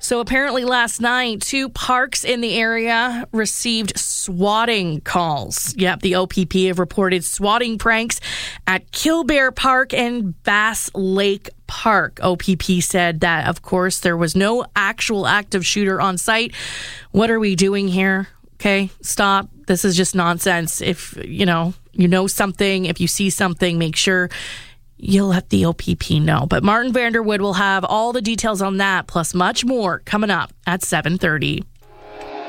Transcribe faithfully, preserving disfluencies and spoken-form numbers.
So apparently last night, two parks in the area received swatting calls. Yep, the O P P have reported swatting pranks at Killbear Park and Bass Lake Park. O P P said that, of course, there was no actual active shooter on site. What are we doing here? Okay, stop. This is just nonsense. If, you know, you know something, if you see something, make sure you'll let the O P P know. But Martin Vanderwood will have all the details on that, plus much more, coming up at seven thirty.